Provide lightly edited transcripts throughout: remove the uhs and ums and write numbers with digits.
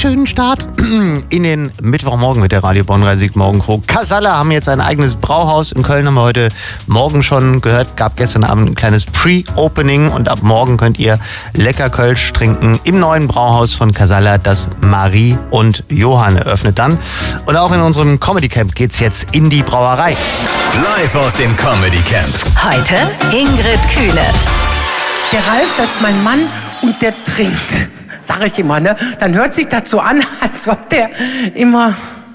schönen Start in den Mittwochmorgen mit der Radio Bonn 30 Morgencrew. Casalla haben jetzt ein eigenes Brauhaus. In Köln haben wir heute Morgen schon gehört, gab gestern Abend ein kleines Pre-Opening und ab morgen könnt ihr lecker Kölsch trinken im neuen Brauhaus von Casalla, das Marie und Johann eröffnet dann. Und auch in unserem Comedy Camp geht's jetzt in die Brauerei. Live aus dem Comedy Camp. Heute Ingrid Kühne. Der Ralf, das ist mein Mann und der trinkt, sag ich immer, ne? Dann hört sich das so an, als ob der immer,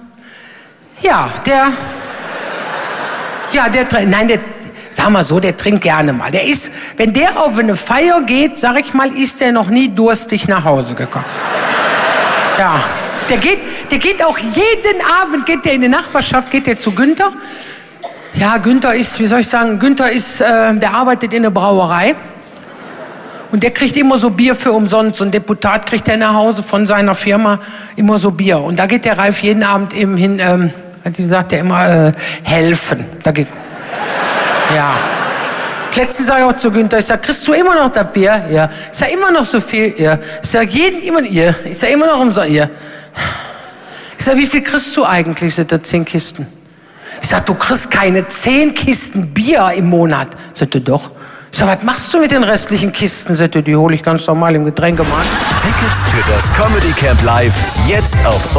der trinkt, nein, sag mal so, der trinkt gerne mal. Der ist, wenn der auf eine Feier geht, sag ich mal, ist der noch nie durstig nach Hause gekommen. Ja, der geht auch jeden Abend, geht der in die Nachbarschaft, geht der zu Günther. Ja, Günther ist, wie soll ich sagen, der arbeitet in der Brauerei. Und der kriegt immer so Bier für umsonst. So ein Deputat kriegt er nach Hause von seiner Firma immer so Bier. Und da geht der Ralf jeden Abend eben hin, wie sagt der immer, helfen. Da geht, ja. Letztens sag ich auch zu Günther, ich sag, kriegst du immer noch das Bier? Ja. Ich sag, immer noch so viel? Ja. Ich sag, ich sag, immer noch umsonst? Ja. Ich sag, wie viel kriegst du eigentlich? Sind das 10 Kisten? Ich sag, du kriegst keine 10 Kisten Bier im Monat. Sagt er, doch. Ich sag, was machst du mit den restlichen Kisten? Sagt er, die hole ich ganz normal im Getränkemarkt. Tickets für das Comedy Camp Live jetzt auf